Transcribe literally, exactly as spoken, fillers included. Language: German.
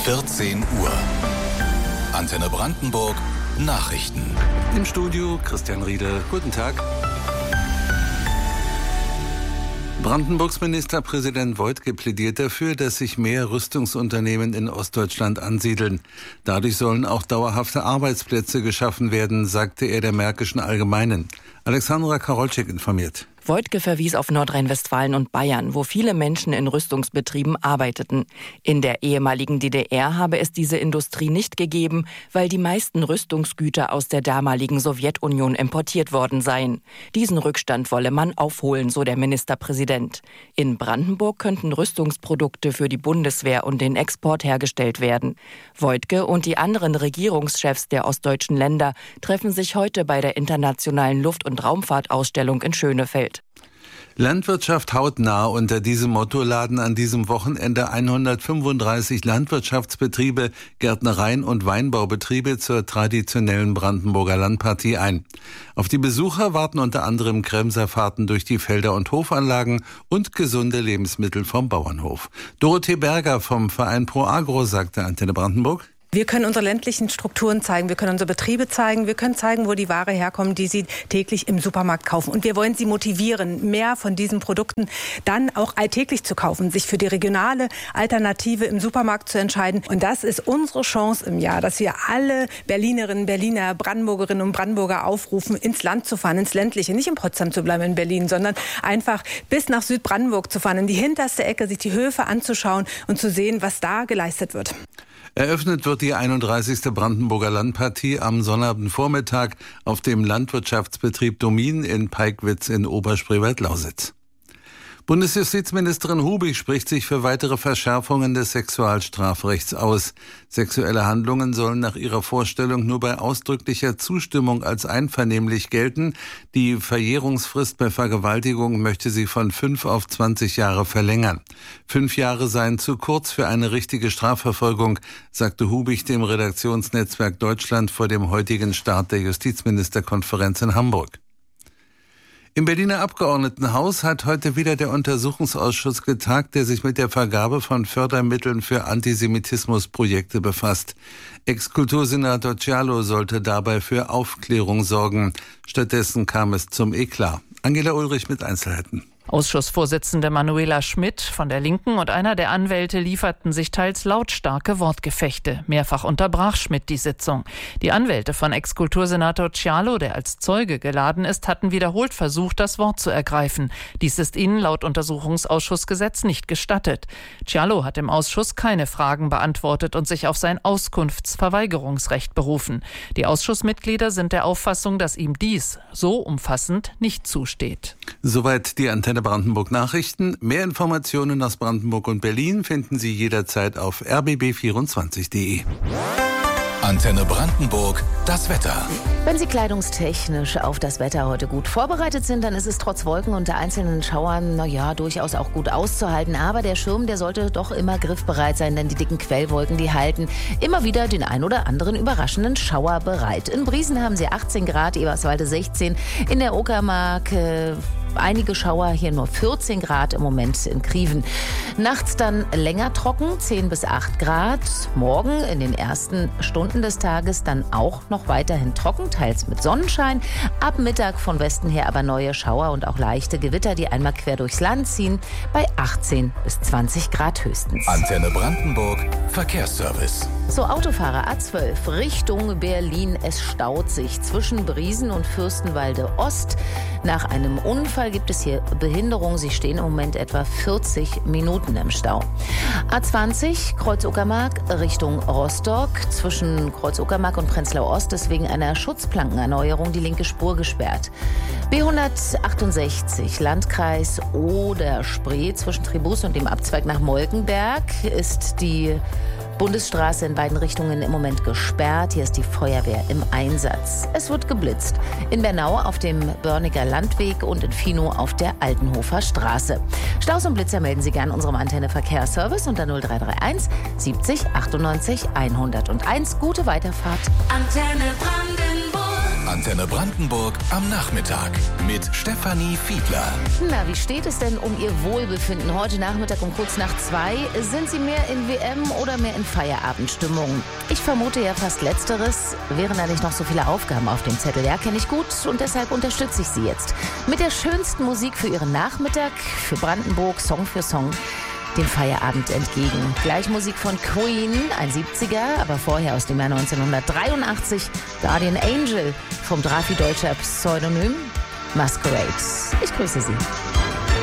vierzehn Uhr. Antenne Brandenburg Nachrichten. Im Studio Christian Riede. Guten Tag. Brandenburgs Ministerpräsident Woidke plädiert dafür, dass sich mehr Rüstungsunternehmen in Ostdeutschland ansiedeln. Dadurch sollen auch dauerhafte Arbeitsplätze geschaffen werden, sagte er der Märkischen Allgemeinen. Alexandra Karolczyk informiert. Woidke verwies auf Nordrhein-Westfalen und Bayern, wo viele Menschen in Rüstungsbetrieben arbeiteten. In der ehemaligen D D R habe es diese Industrie nicht gegeben, weil die meisten Rüstungsgüter aus der damaligen Sowjetunion importiert worden seien. Diesen Rückstand wolle man aufholen, so der Ministerpräsident. In Brandenburg könnten Rüstungsprodukte für die Bundeswehr und den Export hergestellt werden. Woidke und die anderen Regierungschefs der ostdeutschen Länder treffen sich heute bei der internationalen Luft- und Raumfahrtausstellung in Schönefeld. Landwirtschaft hautnah. Unter diesem Motto laden an diesem Wochenende hundertfünfunddreißig Landwirtschaftsbetriebe, Gärtnereien und Weinbaubetriebe zur traditionellen Brandenburger Landpartie ein. Auf die Besucher warten unter anderem Kremserfahrten durch die Felder- und Hofanlagen und gesunde Lebensmittel vom Bauernhof. Dorothee Berger vom Verein Pro Agro sagte Antenne Brandenburg: Wir können unsere ländlichen Strukturen zeigen, wir können unsere Betriebe zeigen, wir können zeigen, wo die Ware herkommt, die sie täglich im Supermarkt kaufen. Und wir wollen sie motivieren, mehr von diesen Produkten dann auch alltäglich zu kaufen, sich für die regionale Alternative im Supermarkt zu entscheiden. Und das ist unsere Chance im Jahr, dass wir alle Berlinerinnen, Berliner, Brandenburgerinnen und Brandenburger aufrufen, ins Land zu fahren, ins Ländliche, nicht in Potsdam zu bleiben, in Berlin, sondern einfach bis nach Südbrandenburg zu fahren, in die hinterste Ecke, sich die Höfe anzuschauen und zu sehen, was da geleistet wird. Eröffnet wird die einunddreißigste Brandenburger Landpartie am Sonnabendvormittag auf dem Landwirtschaftsbetrieb Domin in Peigwitz in Oberspreewald-Lausitz. Bundesjustizministerin Hubig spricht sich für weitere Verschärfungen des Sexualstrafrechts aus. Sexuelle Handlungen sollen nach ihrer Vorstellung nur bei ausdrücklicher Zustimmung als einvernehmlich gelten. Die Verjährungsfrist bei Vergewaltigung möchte sie von fünf auf zwanzig Jahre verlängern. Fünf Jahre seien zu kurz für eine richtige Strafverfolgung, sagte Hubig dem Redaktionsnetzwerk Deutschland vor dem heutigen Start der Justizministerkonferenz in Hamburg. Im Berliner Abgeordnetenhaus hat heute wieder der Untersuchungsausschuss getagt, der sich mit der Vergabe von Fördermitteln für Antisemitismusprojekte befasst. Ex-Kultursenator Cialo sollte dabei für Aufklärung sorgen. Stattdessen kam es zum Eklat. Angela Ulrich mit Einzelheiten. Ausschussvorsitzende Manuela Schmidt von der Linken und einer der Anwälte lieferten sich teils lautstarke Wortgefechte. Mehrfach unterbrach Schmidt die Sitzung. Die Anwälte von Ex-Kultursenator Cialo, der als Zeuge geladen ist, hatten wiederholt versucht, das Wort zu ergreifen. Dies ist ihnen laut Untersuchungsausschussgesetz nicht gestattet. Cialo hat im Ausschuss keine Fragen beantwortet und sich auf sein Auskunftsverweigerungsrecht berufen. Die Ausschussmitglieder sind der Auffassung, dass ihm dies so umfassend nicht zusteht. Soweit die Antenne Brandenburg Nachrichten. Mehr Informationen aus Brandenburg und Berlin finden Sie jederzeit auf r b b vierundzwanzig punkt d e. Antenne Brandenburg, das Wetter. Wenn Sie kleidungstechnisch auf das Wetter heute gut vorbereitet sind, dann ist es trotz Wolken und der einzelnen Schauern, naja, durchaus auch gut auszuhalten. Aber der Schirm, der sollte doch immer griffbereit sein, denn die dicken Quellwolken, die halten immer wieder den ein oder anderen überraschenden Schauer bereit. In Briesen haben Sie achtzehn Grad, Eberswalde sechzehn, in der Uckermark äh, einige Schauer, hier nur vierzehn Grad im Moment in Kriven. Nachts dann länger trocken, zehn bis acht Grad. Morgen in den ersten Stunden des Tages dann auch noch weiterhin trocken, teils mit Sonnenschein. Ab Mittag von Westen her aber neue Schauer und auch leichte Gewitter, die einmal quer durchs Land ziehen, bei achtzehn bis zwanzig Grad höchstens. Antenne Brandenburg, Verkehrsservice. So, Autofahrer A zwölf Richtung Berlin. Es staut sich zwischen Briesen und Fürstenwalde Ost. Nach einem Unfall gibt es hier Behinderung. Sie stehen im Moment etwa vierzig Minuten im Stau. A zwanzig Kreuz-Uckermark Richtung Rostock. Zwischen Kreuz-Uckermark und Prenzlau Ost ist wegen einer Schutzplankenerneuerung die linke Spur gesperrt. B hundertachtundsechzig Landkreis Oder-Spree zwischen Tribus und dem Abzweig nach Molkenberg ist die Bundesstraße in beiden Richtungen im Moment gesperrt. Hier ist die Feuerwehr im Einsatz. Es wird geblitzt. In Bernau auf dem Börniger Landweg und in Finow auf der Altenhofer Straße. Staus und Blitzer melden Sie gerne unserem Antenne Verkehrsservice unter null drei drei eins siebzig achtundneunzig hunderteins. Gute Weiterfahrt. Antenne Brandenburg. Antenne Brandenburg am Nachmittag mit Stefanie Fiedler. Na, wie steht es denn um Ihr Wohlbefinden? Heute Nachmittag um kurz nach zwei. Sind Sie mehr in W M oder mehr in Feierabendstimmung? Ich vermute ja fast Letzteres. Wären da nicht noch so viele Aufgaben auf dem Zettel? Ja, kenne ich gut und deshalb unterstütze ich Sie jetzt. Mit der schönsten Musik für Ihren Nachmittag, für Brandenburg, Song für Song, dem Feierabend entgegen. Gleich Musik von Queen, ein siebziger, aber vorher aus dem Jahr neunzehnhundertdreiundachtzig, Guardian Angel vom Drafi-Deutscher Pseudonym Masquerade. Ich grüße Sie.